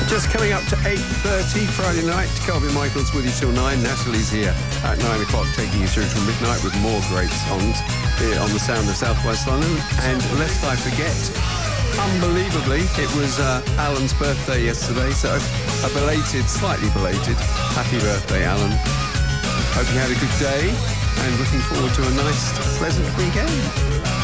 Just coming up to 8:30 Friday night. Calvin Michaels with you till 9. Natalie's here at 9 o'clock, taking you through till midnight with more great songs here on the Sound of South West London. And lest I forget, unbelievably, it was Alan's birthday yesterday, so a belated, slightly belated, happy birthday, Alan. Hope you had a good day and looking forward to a nice, pleasant weekend.